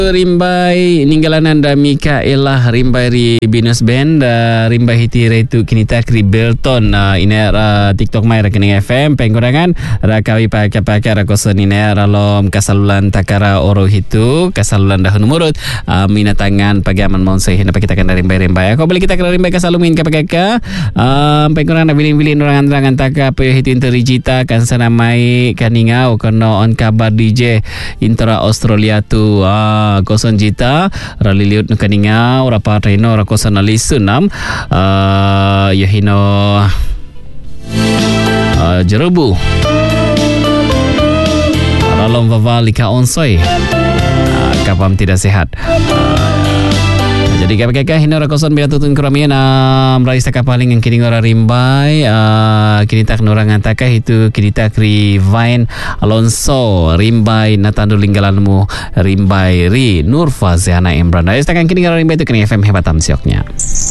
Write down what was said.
Rimbai ninggalan anda Mikaela Rimbai ri Binus Band Rimbai hiti retu kinita kri Belton ina TikTok mai rekening FM pengkurangan rakawi pakai rakosan ina ralom kasalulan takara oro hitu kasalulan dahun murut mina tangan pagaman monsai hina pakitakan dari Rimbai aku beli kita ke Rimbai kasalumin kapakaka pengkurangan bilin-bilin orang taka pe hiti interijita kan sana mai kaninga kono on kabar DJ Intra Australia tu kosan jita raliliut nukaninga ora patrino ora kosan alisunam yahino jerubu ralom vavalika onsoi kapam tidak sehat jadi kapakaka hino rakosan bila tutun keramian meraisa kapaling yang kini ora Rimbai kini tak norangan taka itu kini tak ri Vine Alonso Rimbai natandu linggalanmu Rimbai ri Nurfa Zehana Imran. Istakan kini ora Rimbai itu kini FM hebat amsioknya.